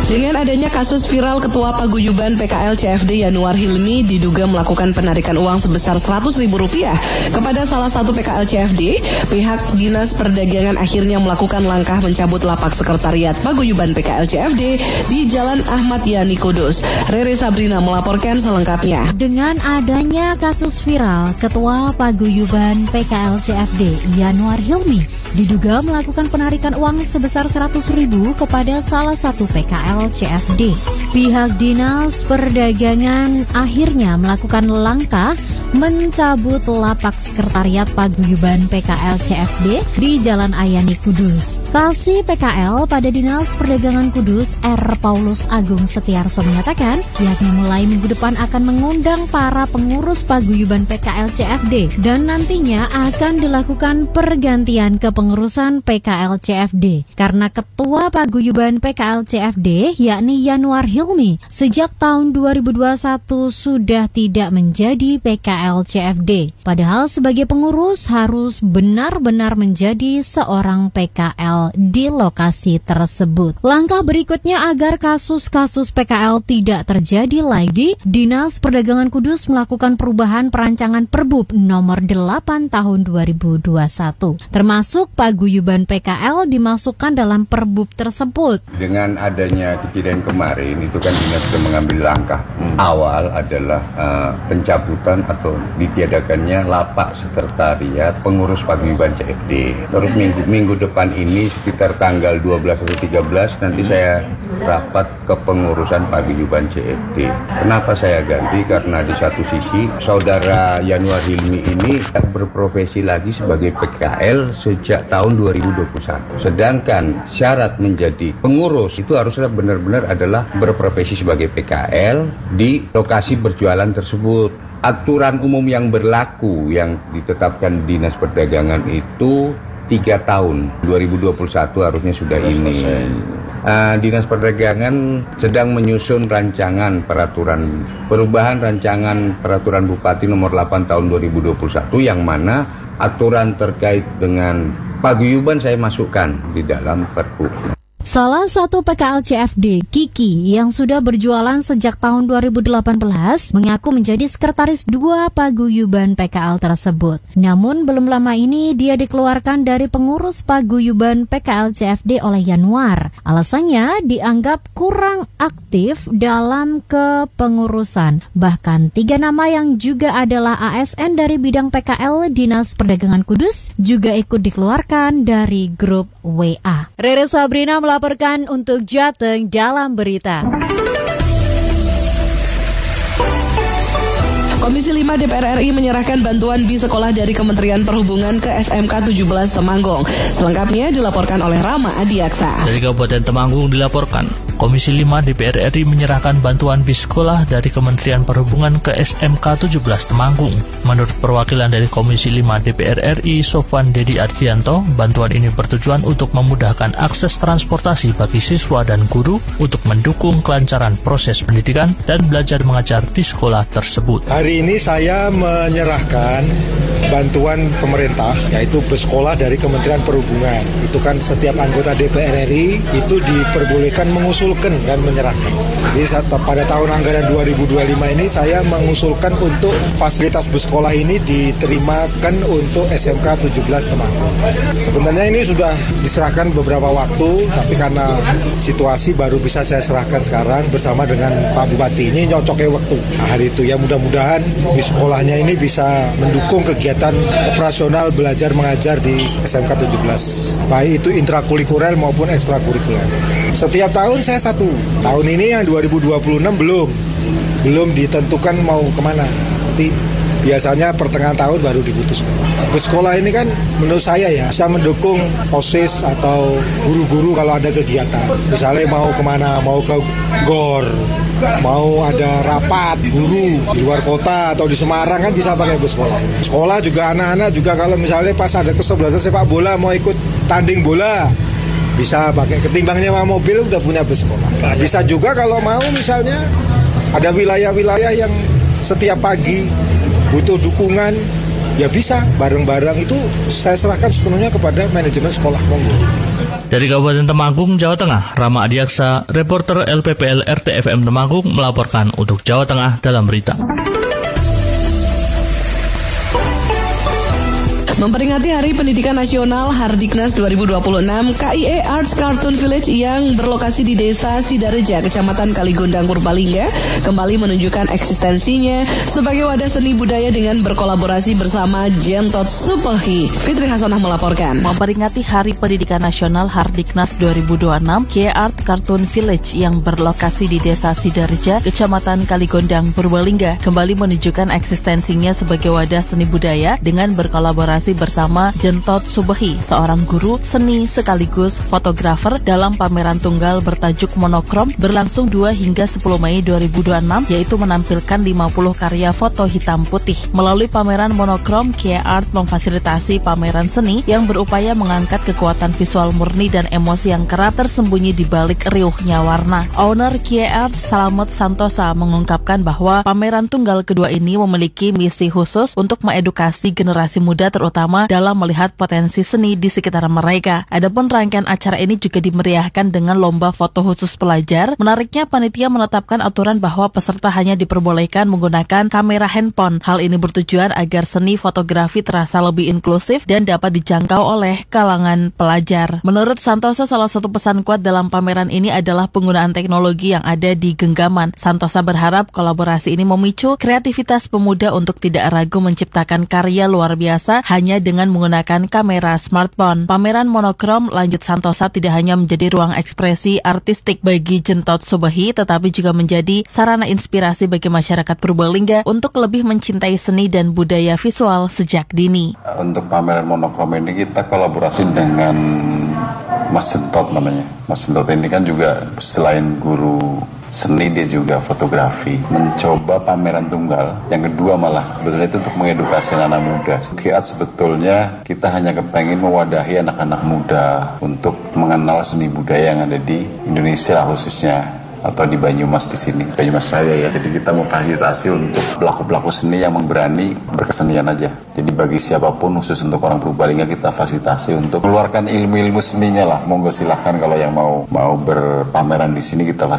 Dengan adanya kasus viral Ketua Paguyuban PKL CFD Yanuar Hilmi diduga melakukan penarikan uang sebesar Rp100.000 kepada salah satu PKL CFD, pihak Dinas Perdagangan akhirnya melakukan langkah mencabut lapak sekretariat Paguyuban PKL CFD di Jalan Ahmad Yani Kudus. Rere Sabrina melaporkan selengkapnya. Dengan adanya kasus viral Ketua Paguyuban PKL CFD Yanuar Hilmi diduga melakukan penarikan uang sebesar Rp100.000 kepada salah satu PKL CFD. Pihak Dinas Perdagangan akhirnya melakukan langkah mencabut lapak sekretariat Paguyuban PKL CFD di Jalan Ayani Kudus. Kasih PKL pada Dinas Perdagangan Kudus R. Paulus Agung Setiarso mengatakan pihaknya mulai minggu depan akan mengundang para pengurus Paguyuban PKL CFD dan nantinya akan dilakukan pergantian kepengurusan PKL CFD karena Ketua Paguyuban PKL CFD yakni Yanuar Hilmi sejak tahun 2021 sudah tidak menjadi PKL CFD. Padahal sebagai pengurus harus benar-benar menjadi seorang PKL di lokasi tersebut. Langkah berikutnya agar kasus-kasus PKL tidak terjadi lagi, Dinas Perdagangan Kudus melakukan perubahan perancangan Perbub nomor 8 tahun 2021. Termasuk Paguyuban PKL dimasukkan dalam Perbub tersebut. Dengan adanya kejadian kemarin itu kan Dinas sudah mengambil langkah awal adalah pencabutan atau ditiadakannya lapak sekretariat pengurus Paguyuban CFD. Terus minggu depan ini sekitar tanggal 12 atau 13 nanti saya rapat kepengurusan Paguyuban CFD. Kenapa saya ganti? Karena di satu sisi saudara Yanuar Hilmi ini tak berprofesi lagi sebagai PKL sejak tahun 2021. Sedangkan syarat menjadi pengurus itu harusnya benar-benar adalah berprofesi sebagai PKL di lokasi berjualan tersebut. Aturan umum yang berlaku yang ditetapkan Dinas Perdagangan itu 3 tahun, 2021 harusnya sudah ini. Dinas Perdagangan sedang menyusun rancangan perubahan rancangan peraturan Bupati nomor 8 tahun 2021 yang mana aturan terkait dengan paguyuban saya masukkan di dalam Perpu. Salah satu PKL CFD, Kiki, yang sudah berjualan sejak tahun 2018, mengaku menjadi sekretaris 2 Paguyuban PKL tersebut. Namun belum lama ini dia dikeluarkan dari pengurus Paguyuban PKL CFD oleh Yanuar. Alasannya dianggap kurang aktif dalam kepengurusan. Bahkan 3 nama yang juga adalah ASN dari bidang PKL Dinas Perdagangan Kudus juga ikut dikeluarkan dari grup WA. Rere Sabrina melaporkan untuk Jateng dalam berita. Komisi 5 DPR RI menyerahkan bantuan bis sekolah dari Kementerian Perhubungan ke SMK 17 Temanggung. Selengkapnya dilaporkan oleh Rama Adiaksa. Dari Kabupaten Temanggung dilaporkan, Komisi 5 DPR RI menyerahkan bantuan bis sekolah dari Kementerian Perhubungan ke SMK 17 Temanggung. Menurut perwakilan dari Komisi 5 DPR RI, Sofwan Dedi Ardianto, bantuan ini bertujuan untuk memudahkan akses transportasi bagi siswa dan guru untuk mendukung kelancaran proses pendidikan dan belajar mengajar di sekolah tersebut. Hari ini saya menyerahkan bantuan pemerintah, yaitu bus sekolah dari Kementerian Perhubungan. Itu kan setiap anggota DPR RI itu diperbolehkan mengusulkan dan menyerahkan. Jadi pada tahun anggaran 2025 ini saya mengusulkan untuk fasilitas bus sekolah ini diterimakan untuk SMK 17 Temanggung. Sebenarnya ini sudah diserahkan beberapa waktu, tapi karena situasi baru bisa saya serahkan sekarang bersama dengan Pak Bupati. Ini nyocoknya waktu. Nah, hari itu ya mudah-mudahan di sekolahnya ini bisa mendukung kegiatan operasional belajar mengajar di SMK 17, baik itu intrakurikuler maupun ekstrakurikuler. Setiap tahun saya satu. Tahun ini yang 2026 belum ditentukan mau kemana. Nanti biasanya pertengahan tahun baru diputuskan. Bus sekolah ini kan menurut saya ya bisa mendukung OSIS atau guru-guru kalau ada kegiatan. Misalnya mau kemana, mau ke GOR, mau ada rapat guru di luar kota atau di Semarang kan bisa pakai bus sekolah. Sekolah juga anak-anak juga kalau misalnya pas ada kesebelasan sepak bola mau ikut tanding bola bisa pakai, ketimbang nyewa mobil udah punya bus sekolah. Nah, bisa juga kalau mau misalnya ada wilayah-wilayah yang setiap pagi butuh dukungan, ya bisa bareng-bareng, itu saya serahkan sepenuhnya kepada manajemen sekolah, monggo. Dari Kabupaten Temanggung, Jawa Tengah, Rama Adiaksa, reporter LPPL RTFM Temanggung melaporkan untuk Jawa Tengah dalam berita. Memperingati Hari Pendidikan Nasional Hardiknas 2026, KIE Arts Cartoon Village yang berlokasi di Desa Sidareja, Kecamatan Kaligondang, Purbalingga, kembali menunjukkan eksistensinya sebagai wadah seni budaya dengan berkolaborasi bersama Jentot Supehi. Fitri Hasanah melaporkan. Memperingati Hari Pendidikan Nasional Hardiknas 2026, KIE Arts Cartoon Village yang berlokasi di Desa Sidareja, Kecamatan Kaligondang, Purbalingga, kembali menunjukkan eksistensinya sebagai wadah seni budaya dengan berkolaborasi bersama Jentot Subehi, seorang guru seni sekaligus fotografer, dalam pameran tunggal bertajuk Monokrom berlangsung 2 hingga 10 Mei 2026, yaitu menampilkan 50 karya foto hitam putih. Melalui pameran Monokrom, KIE Art memfasilitasi pameran seni yang berupaya mengangkat kekuatan visual murni dan emosi yang kerap tersembunyi di balik riuhnya warna. Owner KIE Art, Slamet Santosa, mengungkapkan bahwa pameran tunggal kedua ini memiliki misi khusus untuk mengedukasi generasi muda terutama dalam melihat potensi seni di sekitar mereka. Adapun rangkaian acara ini juga dimeriahkan dengan lomba foto khusus pelajar. Menariknya, panitia menetapkan aturan bahwa peserta hanya diperbolehkan menggunakan kamera handphone. Hal ini bertujuan agar seni fotografi terasa lebih inklusif dan dapat dijangkau oleh kalangan pelajar. Menurut Santosa, salah satu pesan kuat dalam pameran ini adalah penggunaan teknologi yang ada di genggaman. Santosa berharap kolaborasi ini memicu kreativitas pemuda untuk tidak ragu menciptakan karya luar biasa hanya dengan menggunakan kamera smartphone. Pameran Monokrom, lanjut Santosa, tidak hanya menjadi ruang ekspresi artistik bagi Jentot Subehi, tetapi juga menjadi sarana inspirasi bagi masyarakat Purbalingga untuk lebih mencintai seni dan budaya visual sejak dini. Untuk pameran Monokrom ini kita kolaborasi dengan Mas Jentot namanya. Mas Jentot ini kan juga selain guru seni, dia juga fotografi. Mencoba pameran tunggal. Yang kedua malah sebetulnya itu untuk mengedukasi anak muda. KIE Art sebetulnya kita hanya kepengen mewadahi anak-anak muda untuk mengenal seni budaya yang ada di Indonesia khususnya, atau di Banyumas di sini, Banyumas Raya ya. Jadi kita memfasilitasi untuk pelaku-pelaku seni yang berani berkesenian aja. Jadi bagi siapapun, khusus untuk orang Purbalingga, kita fasilitasi untuk keluarkan ilmu-ilmu seninya lah. Monggo silahkan kalau yang mau berpameran di sini, kita